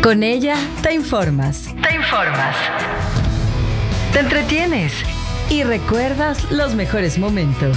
Con ella te informas. Te entretienes y recuerdas los mejores momentos.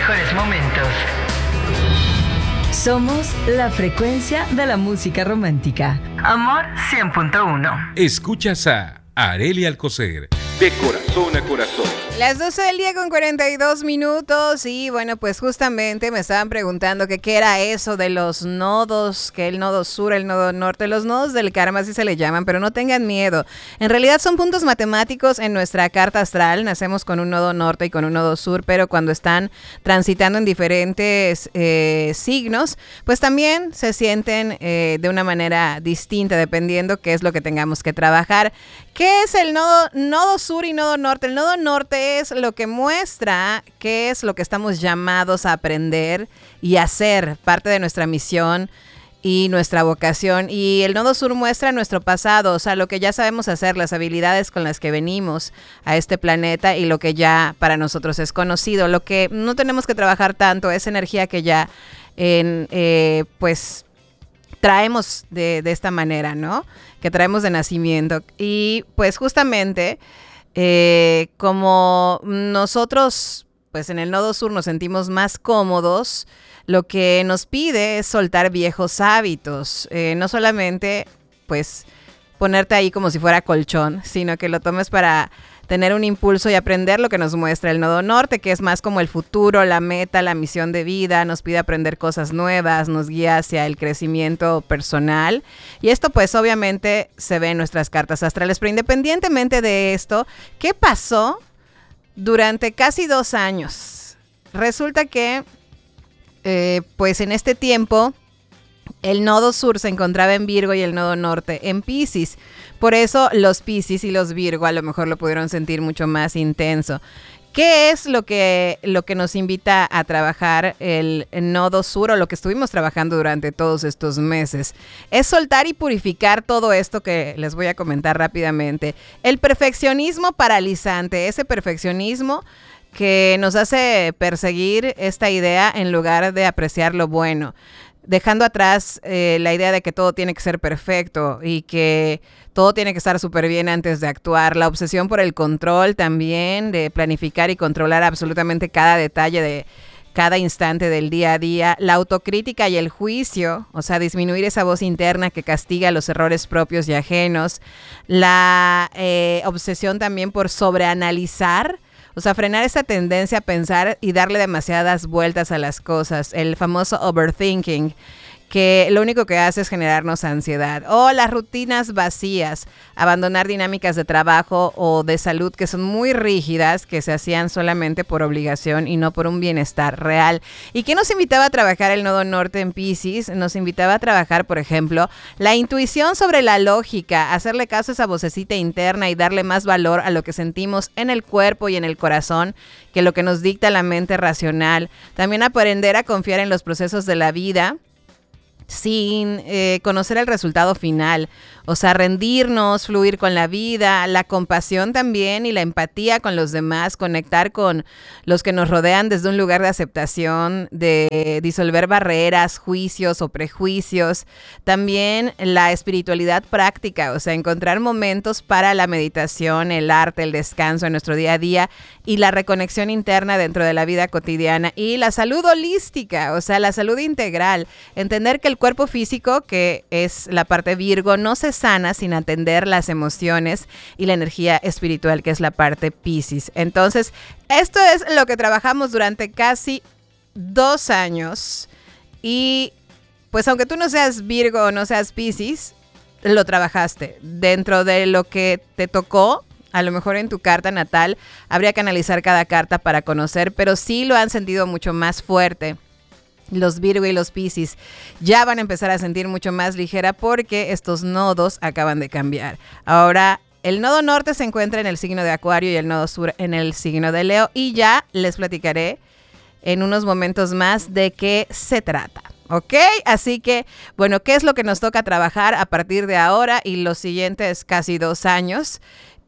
Somos la frecuencia de la música romántica. Amor 100.1. Escuchas a Arely Alcocer, de corazón a corazón. Las 12 del día con 42 minutos y bueno, pues justamente me estaban preguntando que qué era eso de los nodos, que el nodo sur, el nodo norte, los nodos del karma así se le llaman, pero no tengan miedo. En realidad son puntos matemáticos en nuestra carta astral, nacemos con un nodo norte y con un nodo sur, pero cuando están transitando en diferentes signos, pues también se sienten de una manera distinta dependiendo qué es lo que tengamos que trabajar. ¿Qué es el nodo sur y nodo norte? El nodo norte es lo que muestra qué es lo que estamos llamados a aprender y hacer, parte de nuestra misión y nuestra vocación. Y el nodo sur muestra nuestro pasado, o sea, lo que ya sabemos hacer, las habilidades con las que venimos a este planeta y lo que ya para nosotros es conocido. Lo que no tenemos que trabajar tanto es energía que ya pues traemos de esta manera, ¿no? Que traemos de nacimiento. Y pues justamente como nosotros pues en el nodo sur nos sentimos más cómodos, lo que nos pide es soltar viejos hábitos. No solamente pues ponerte ahí como si fuera colchón, sino que lo tomes para tener un impulso y aprender lo que nos muestra el nodo norte, que es más como el futuro, la meta, la misión de vida, nos pide aprender cosas nuevas, nos guía hacia el crecimiento personal. Y esto pues obviamente se ve en nuestras cartas astrales, pero independientemente de esto, ¿qué pasó durante casi 2 años? Resulta que pues en este tiempo el nodo sur se encontraba en Virgo y el nodo norte en Piscis. Por eso los Piscis y los Virgo a lo mejor lo pudieron sentir mucho más intenso. ¿Qué es lo que nos invita a trabajar el nodo sur o lo que estuvimos trabajando durante todos estos meses? Es soltar y purificar todo esto que les voy a comentar rápidamente. El perfeccionismo paralizante, ese perfeccionismo que nos hace perseguir esta idea en lugar de apreciar lo bueno. Dejando atrás la idea de que todo tiene que ser perfecto y que todo tiene que estar súper bien antes de actuar. La obsesión por el control también, de planificar y controlar absolutamente cada detalle de cada instante del día a día. La autocrítica y el juicio, o sea, disminuir esa voz interna que castiga los errores propios y ajenos. La obsesión también por sobreanalizar. O sea, frenar esa tendencia a pensar y darle demasiadas vueltas a las cosas. El famoso overthinking, que lo único que hace es generarnos ansiedad. O las rutinas vacías, abandonar dinámicas de trabajo o de salud que son muy rígidas, que se hacían solamente por obligación y no por un bienestar real. ¿Y qué nos invitaba a trabajar el nodo norte en Piscis? Nos invitaba a trabajar, por ejemplo, la intuición sobre la lógica, hacerle caso a esa vocecita interna y darle más valor a lo que sentimos en el cuerpo y en el corazón que lo que nos dicta la mente racional. También aprender a confiar en los procesos de la vida sin conocer el resultado final, o sea, rendirnos, fluir con la vida, la compasión también y la empatía con los demás, conectar con los que nos rodean desde un lugar de aceptación, de disolver barreras, juicios o prejuicios, también la espiritualidad práctica, o sea, encontrar momentos para la meditación, el arte, el descanso en nuestro día a día y la reconexión interna dentro de la vida cotidiana y la salud holística, o sea, la salud integral, entender que el cuerpo físico, que es la parte Virgo, no se sana sin atender las emociones y la energía espiritual, que es la parte Piscis. Entonces, esto es lo que trabajamos durante casi 2 años y pues aunque tú no seas Virgo o no seas Piscis, lo trabajaste dentro de lo que te tocó. A lo mejor en tu carta natal habría que analizar cada carta para conocer, pero sí lo han sentido mucho más fuerte. Los Virgo y los Piscis ya van a empezar a sentir mucho más ligera porque estos nodos acaban de cambiar. Ahora, el nodo norte se encuentra en el signo de Acuario y el nodo sur en el signo de Leo. Y ya les platicaré en unos momentos más de qué se trata. ¿Ok? Así que, bueno, ¿qué es lo que nos toca trabajar a partir de ahora y los siguientes casi 2 años?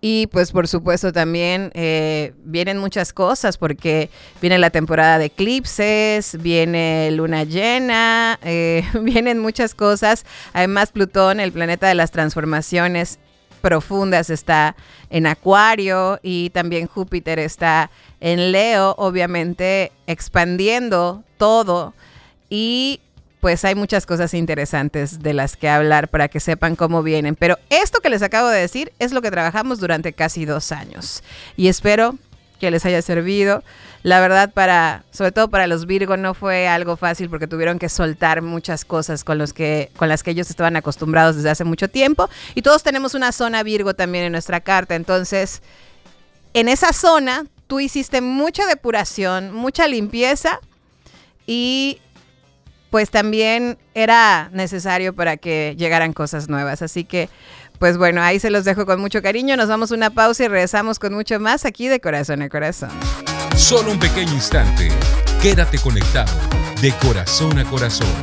Y pues por supuesto también vienen muchas cosas porque viene la temporada de eclipses, viene luna llena, vienen muchas cosas. Además Plutón, el planeta de las transformaciones profundas, está en Acuario y también Júpiter está en Leo, obviamente expandiendo todo y pues hay muchas cosas interesantes de las que hablar para que sepan cómo vienen. Pero esto que les acabo de decir es lo que trabajamos durante casi 2 años. Y espero que les haya servido. La verdad, sobre todo para los Virgo, no fue algo fácil porque tuvieron que soltar muchas cosas con las que ellos estaban acostumbrados desde hace mucho tiempo. Y todos tenemos una zona Virgo también en nuestra carta. Entonces, en esa zona, tú hiciste mucha depuración, mucha limpieza y pues también era necesario para que llegaran cosas nuevas. Así que, pues bueno, ahí se los dejo con mucho cariño. Nos vamos a una pausa y regresamos con mucho más aquí de Corazón a Corazón. Solo un pequeño instante. Quédate conectado de Corazón a Corazón.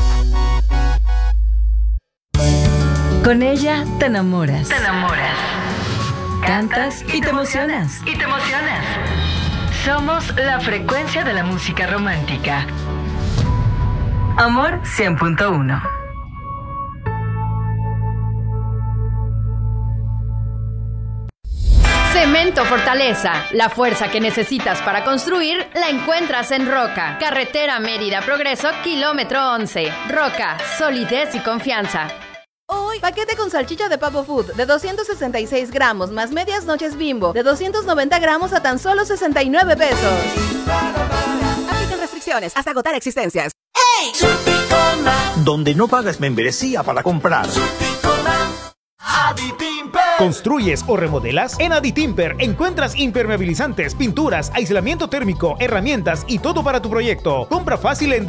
Con ella te enamoras. Te enamoras. Cantas y te emocionas. Y te emocionas. Somos la frecuencia de la música romántica. Amor 100.1. Cemento Fortaleza. La fuerza que necesitas para construir la encuentras en Roca. Carretera Mérida Progreso, kilómetro 11. Roca, solidez y confianza. Hoy, paquete con salchicha de Papo Food de 266 gramos más medias noches Bimbo de 290 gramos a tan solo 69 pesos. Aplican restricciones hasta agotar existencias. ¡Hey! Donde no pagas membresía para comprar. Aditimper. ¿Construyes o remodelas? En Aditimper encuentras impermeabilizantes, pinturas, aislamiento térmico, herramientas y todo para tu proyecto. Compra fácil en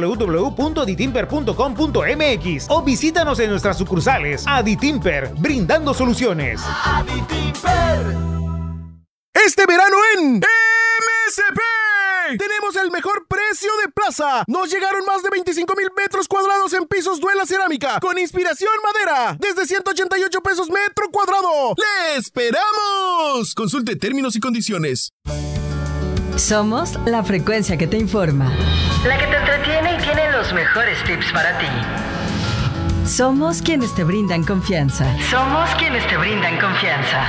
www.aditimper.com.mx o visítanos en nuestras sucursales. Aditimper, brindando soluciones. Aditimper. Este verano en MSP tenemos el mejor precio de plaza. Nos llegaron más de 25,000 metros cuadrados en pisos Duela Cerámica con inspiración madera desde 188 pesos metro cuadrado. ¡Le esperamos! Consulte términos y condiciones. Somos la frecuencia que te informa. La que te entretiene y tiene los mejores tips para ti. Somos quienes te brindan confianza. Somos quienes te brindan confianza.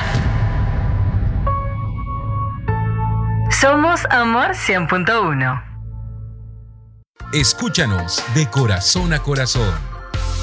Somos Amor 100.1. Escúchanos de Corazón a Corazón.